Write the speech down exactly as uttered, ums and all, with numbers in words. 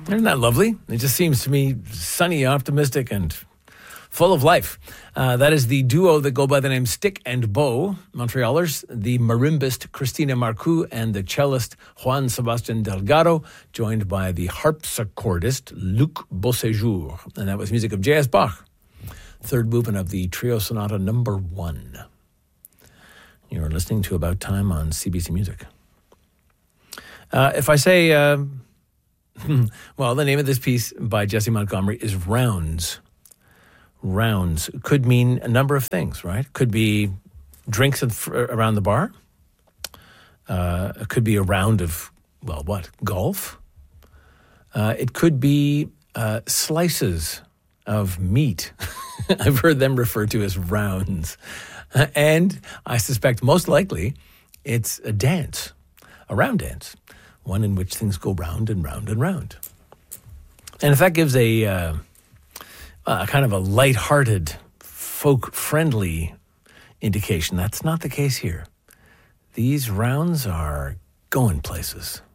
Isn't that lovely? It just seems to me sunny, optimistic, and full of life. Uh, that is the duo that go by the name Stick and Bow, Montrealers, the marimbist Christina Marcoux and the cellist Juan Sebastian Delgado, joined by the harpsichordist Luc Beauséjour. And that was music of J S. Bach, third movement of the Trio Sonata number one. You're listening to About Time on C B C Music. Uh, if I say, uh, well, the name of this piece by Jesse Montgomery is Rounds. Rounds could mean a number of things, right? Could be drinks around the bar. Uh, it could be a round of, well, what? Golf. Uh, it could be uh, slices of meat. I've heard them referred to as rounds. And I suspect most likely it's a dance, a round dance, one in which things go round and round and round. And if that gives a, uh, a kind of a lighthearted, folk-friendly indication, that's not the case here. These rounds are going places.